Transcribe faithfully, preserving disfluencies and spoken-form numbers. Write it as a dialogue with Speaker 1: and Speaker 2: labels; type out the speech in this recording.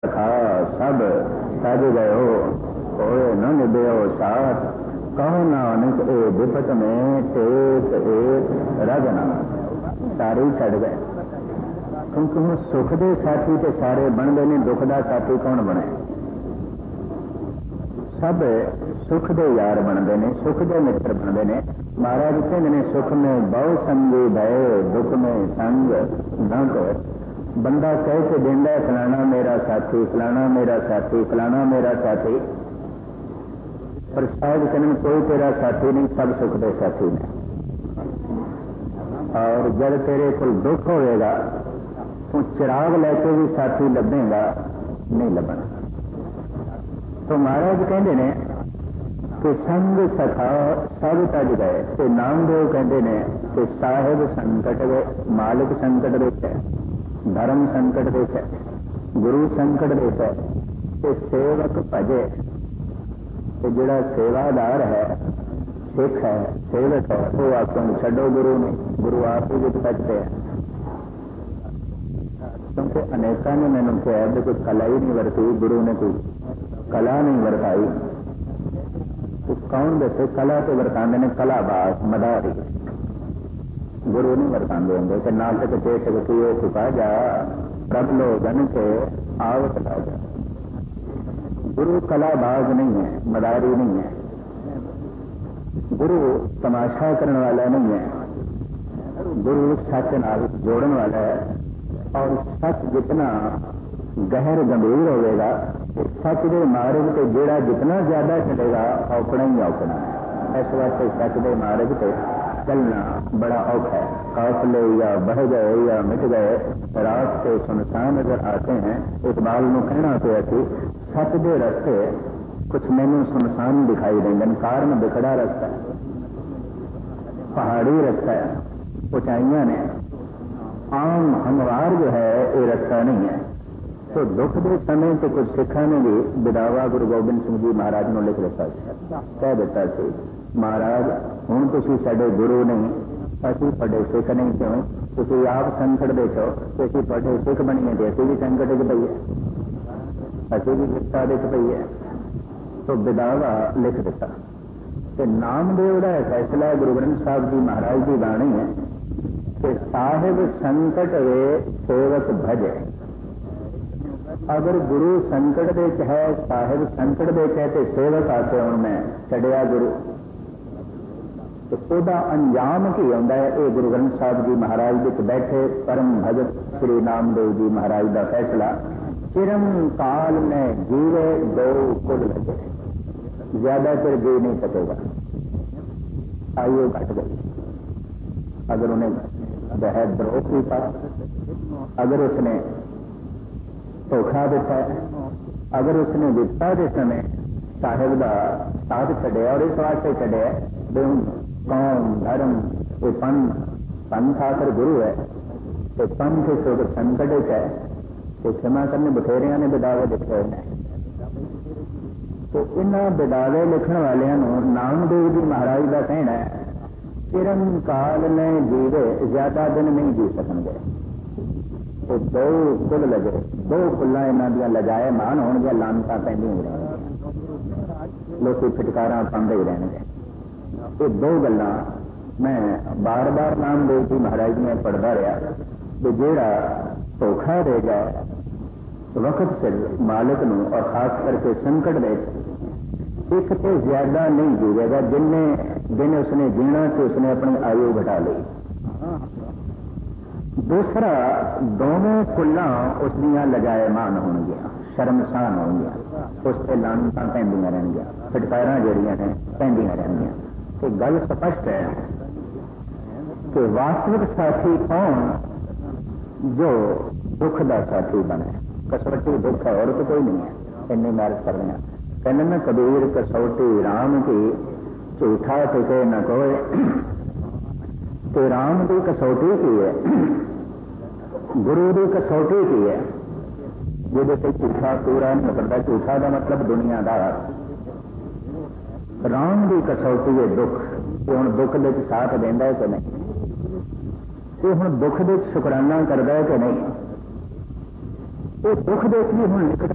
Speaker 1: सखा सब सज गयो होए न निभयो साथ कहो नानक ए विपत में टेक एक रगना सारे छड़ गए। क्योंकि हम सुख दे साथी तो सारे बनते हैं, दुख का साथी कौन बने? सब सुख दे यार बनते हैं, सुख दे मित्र बनते हैं। महाराज कहते हैं सुख में बहु संगी भय दुख में संग न कर। बंदा कह के देंदा है फलाना मेरा साथी, फलाना मेरा साथी, फलाना मेरा साथी, पर शायद कहने कोई तेरा साथी नहीं, सब सुख दे साथी ने। और जब तेरे को दुख होगा तो चिराग लेके भी साथी लभेगा नहीं लभना। तो महाराज कहते हैं कि संग सखा सब तज गए। तो नामदेव कहते हैं कि साहिब संकट गए, मालिक संकट देते, धर्म संकट देते, गुरु संकट देते, तो सेवक भजे। तो जोड़ा सेवादार है, सिख है, सेवक है, वो आखो छो गुरु ने, गुरु आप ही विच बचते हैं। क्योंकि अनेका ने मैंने कहा भी कोई कला ही नहीं वरती, गुरु ने कोई कला नहीं वरताई। तो कौन दसे कला तो वरतांदे ने कला बास मदारी, गुरु नहीं वरतांदे होंगे कि नाटक चेतक किए चुका जा प्रभ लोगन के आवत राजा। गुरु कलाबाज नहीं है, मदारी नहीं है, गुरु तमाशा करने वाला नहीं है, गुरु सच नाल जोड़न वाला है। और सच जितना गहर गंभीर होगा, सच के मार्ग से जेड़ा जितना ज्यादा चलेगा औकड़ा ही औकड़ा है। इस वास्ते सच के मार्ग से चलना बड़ा औखा है। काफले या बह गए या मिट गए, रास्ते सुनसान नजर आते हैं। इकबाल को कहना पिया कि सच के रस्ते कुछ मैनू सुनसान दिखाई देंगे, कारण बिखड़ा रास्ता है, पहाड़ी रास्ता है, ऊंचाइयां ने, आम हमवार जो है ये रास्ता नहीं है। तो दुख के समय से कुछ सिखा ने भी विदावा गुरु गोबिंद सिंह जी महाराज ने लिख दिता, कह दिता सी महाराज हुण तुसीं साडे गुरु नहीं, असीं तुहाडे सिख नहीं, क्यों तुसीं आप संकट देखो तो असीं तुहाडे सिख बणीए ते असीं भी संकट च पईए, असीं भी विपता विच पईए। तो विदावा लिख दिता। ते नामदेव का फैसला गुरु ग्रंथ साहब जी महाराज की बाणी है कि साहिब संकट वे सेवक भजे। अगर गुरु संकट दे है, साहिब संकट दे है, तो सेवक आके हूं मैं छड़िया गुरु, तो उसका अंजाम की आता है? ये गुरु ग्रंथ साहब जी महाराज विच बैठे परम भगत श्री नामदेव जी महाराज का फैसला। चिरम काल में जीवे दो कुल लगे, ज्यादा चिर जी नहीं सकेगा, आयु घट गई। अगर उन्हें वह द्रोह किया, अगर उसने धोखा दिता, अगर उसने विपता के समय साहिब का साथ छड़िया, और इस वास्ते छड़िया कौम धर्म ये पंथ, पंथ आकर गुरु है, तो पंथ सुख संकट है, तो क्षमा करने बथेरिया ने विदावे लिखे हैं। तो इन्होंने विदावे लिखने वाले नामदेव जी महाराज का कहना है चिरम काल में जीवे, ज्यादा दिन नहीं जी सकेंगे। तो दो कुल लगे, दो कुल्ला इन्हों दियां लजाए मान होंगे, लानता पैंदी ही रहेंगे, लोग फिटकारा पाते ही रहेंगे। ये दो गल्लां मैं बार बार नामदेव जी महाराज ने पढ़ता रहा कि जेड़ा धोखा दे जाए वक्त सिर मालिक नूं, और खास करके संकट दे, एक तो ज्यादा नहीं जीवेगा, जिन्हें दिन उसने जीना तो उसने अपनी आयु घटा ली। दूसरा दोनों कुल्लां उस दियां लगाएमान होणगियां, शर्मसान होणगियां, उस पर लानतां पैंदियां रहणगियां, फटकारां जिहड़ियां ने पैंदियां रहणगियां। तो गल स्पष्ट है कि वास्तविक साथी कौन? जो दुख का साथी बने। कसौटी दुख है और तो कोई नहीं है, इन्नी मैरिज कर रहे हैं। कहने न कबीर कसौटी राम की, झूठा टिके न कोई। तो राम की कसौटी की है, गुरु की कसौटी की है, जिहदे ते झूठा पूरा नहीं उतरता। झूठा का मतलब दुनियादार। राम की कसौटी है दुख, कि हुण दुख दे साथ देंदा है कि नहीं, कि हुण दुख दे शुकराना करदा है कि नहीं। ये दुख दे भी हुण